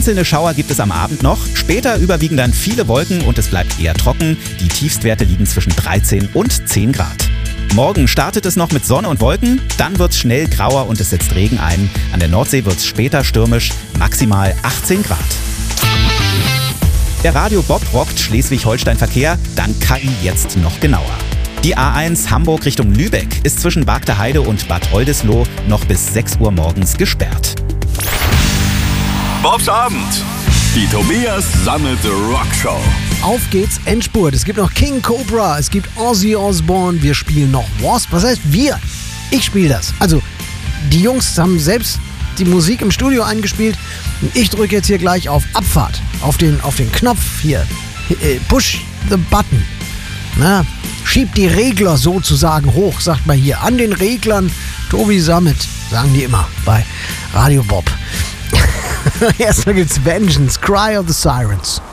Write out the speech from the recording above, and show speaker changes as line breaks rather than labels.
Einzelne Schauer gibt es am Abend noch. Später überwiegen dann viele Wolken und es bleibt eher trocken. Die Tiefstwerte liegen zwischen 13 und 10 Grad. Morgen startet es noch mit Sonne und Wolken, dann wird es schnell grauer und es setzt Regen ein. An der Nordsee wird es später stürmisch, maximal 18 Grad. Der Radio Bob rockt Schleswig-Holstein-Verkehr, dann KI jetzt noch genauer. Die A1 Hamburg Richtung Lübeck ist zwischen Bagdeheide und Bad Oldesloe noch bis 6 Uhr morgens gesperrt.
Bobs Abend. Die Tobias Sammelte Rockshow.
Auf geht's, Endspurt. Es gibt noch King Cobra, es gibt Ozzy Osbourne, wir spielen noch Wasp. Was heißt wir? Ich spiele das. Also, die Jungs haben selbst die Musik im Studio eingespielt und ich drücke jetzt hier gleich auf Abfahrt, auf den Knopf hier. Push the button. Na, schieb die Regler sozusagen hoch, sagt man hier. An den Reglern Tobi Sammet, sagen die immer bei Radio Bob. Erstmal gibt's Vengeance, Cry of the Sirens.